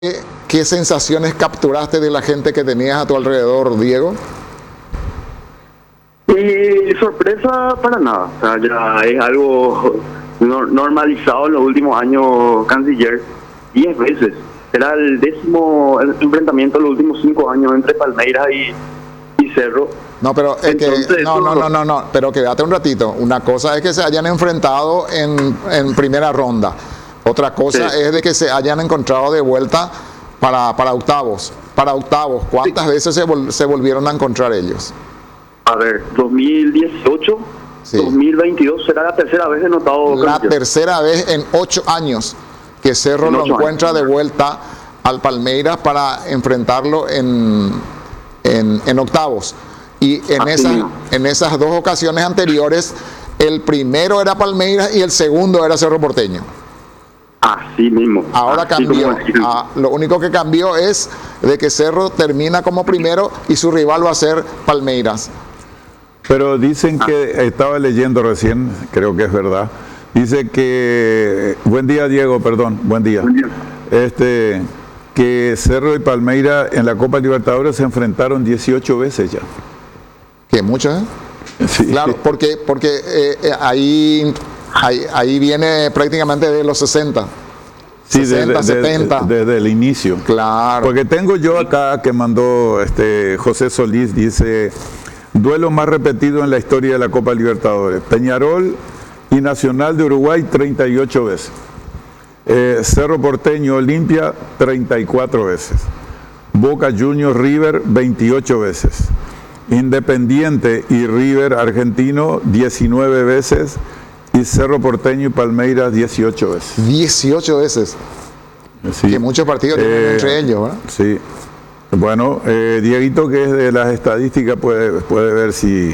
¿Qué sensaciones capturaste de la gente que tenías a tu alrededor, Diego? Y sorpresa para nada, o sea, ya es algo normalizado en los últimos años. Canciller 10 veces, era el 10º enfrentamiento en los últimos 5 años entre Palmeiras y Cerro. No, pero es Entonces, que no, pero quédate un ratito. Una cosa es que se hayan enfrentado en primera ronda, otra cosa Sí. es de que se hayan encontrado de vuelta para octavos. Para octavos, ¿cuántas veces se volvieron a encontrar ellos? A ver, 2018, Sí. 2022 será la tercera vez en octavo. La Canciller. tercera vez en 8 años que Cerro En lo 8 encuentra años. de vuelta al Palmeiras para enfrentarlo en octavos. Y Así mismo. en esas dos ocasiones anteriores, el primero era Palmeiras y el segundo era Cerro Porteño. Así mismo. Ahora Así cambió. como decís. Lo único que cambió es de que Cerro termina como primero y su rival va a ser Palmeiras. Pero dicen que, estaba leyendo recién, creo que es verdad, dice que, buen día Diego, perdón, buen día, Buen día. que Cerro y Palmeiras en la Copa Libertadores se enfrentaron 18 veces ya. Que muchas, Sí. Claro, porque ahí viene prácticamente de los 60. Sí, 60, 70. desde el inicio. Claro. Porque tengo yo acá que mandó José Solís, dice, duelo más repetido en la historia de la Copa Libertadores. Peñarol y Nacional de Uruguay 38 veces. Cerro Porteño Olimpia 34 veces. Boca Juniors River 28 veces. Independiente y River Argentino 19 veces. Y Cerro Porteño y Palmeiras 18 veces. 18 veces. Sí. Que muchos partidos tienen entre ellos, ¿verdad? Sí. Bueno, Dieguito, que es de las estadísticas, puede ver si...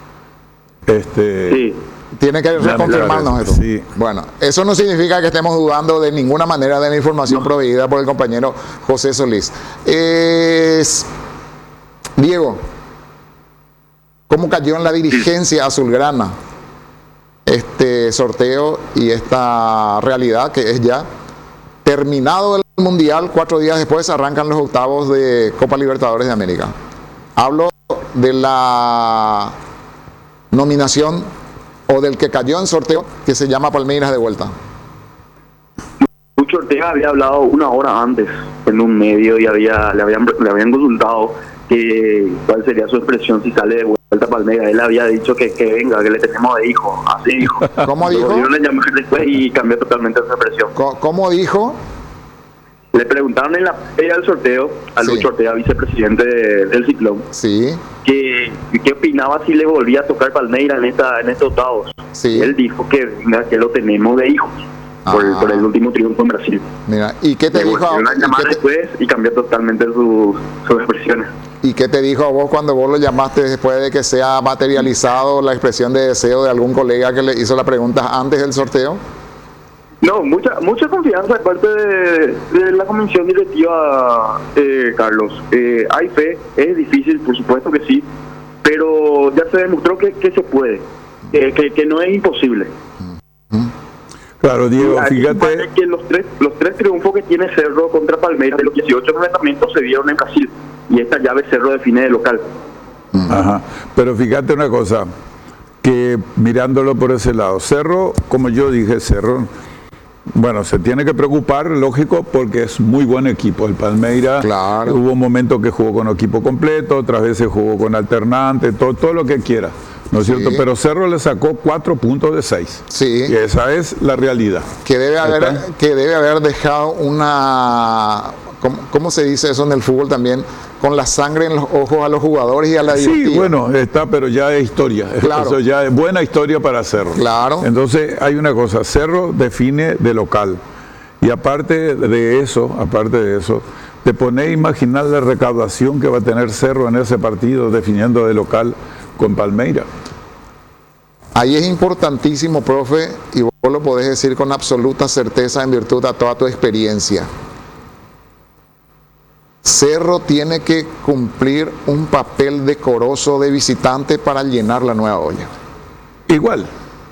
Sí. Tiene que reconfirmarnos esto. Sí. Bueno, eso no significa que estemos dudando de ninguna manera de la información proveída por el compañero José Solís. Diego, ¿cómo cayó en la dirigencia azulgrana este sorteo y esta realidad que es ya terminado el Mundial? 4 días después arrancan los octavos de Copa Libertadores de América. Hablo de la nominación o del que cayó en sorteo, que se llama Palmeiras de vuelta. Lucho Ortega había hablado 1 hora antes en un medio y le habían consultado cuál sería su expresión si sale de vuelta a Palmeiras. Él había dicho que venga, que le tenemos de hijo, así dijo. ¿Cómo dijo? Lo volvieron a llamar después y cambió totalmente su expresión. ¿Cómo dijo? Le preguntaron en la previa del sorteo a Sí. Lucho Ortega, vicepresidente del Ciclón, Sí, qué opinaba si le volvía a tocar Palmeiras en estos octavos. Sí. Él dijo que lo tenemos de hijos por el último triunfo en Brasil. mira, ¿y qué te Le dijo? volvieron a llamar después y cambió totalmente sus expresiones. ¿Y qué te dijo a vos cuando vos lo llamaste después de que se ha materializado la expresión de deseo de algún colega que le hizo la pregunta antes del sorteo? No, mucha confianza de parte de la comisión directiva, Carlos. Hay fe, es difícil, por supuesto que sí, pero ya se demostró que se puede, que no es imposible. Claro, Diego, Hay que fíjate... sumarle que los tres triunfos que tiene Cerro contra Palmeiras de los 18 enfrentamientos se dieron en Brasil, y esta llave Cerro define de local. Ajá. Pero fíjate una cosa, que mirándolo por ese lado, Cerro, como yo dije, Cerro, bueno, se tiene que preocupar, lógico, porque es muy buen equipo. El Palmeiras, Claro. hubo momentos que jugó con equipo completo, otras veces jugó con alternante, todo lo que quiera, ¿no es cierto? Sí. Pero Cerro le sacó 4 puntos de 6. Sí. Y esa es la realidad. Que debe haber dejado una... ¿Cómo se dice eso en el fútbol también? Con la sangre en los ojos a los jugadores y a la Sí, directiva. bueno, está, pero ya es historia. Claro. Eso ya es buena historia para Cerro. Claro. Entonces, hay una cosa, Cerro define de local. Y aparte de eso, te pones a imaginar la recaudación que va a tener Cerro en ese partido definiendo de local con Palmeiras. Ahí es importantísimo, profe, y vos lo podés decir con absoluta certeza en virtud de toda tu experiencia. Cerro tiene que cumplir un papel decoroso de visitante para llenar la nueva olla. Igual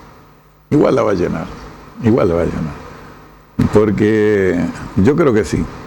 la va a llenar. Porque yo creo que sí.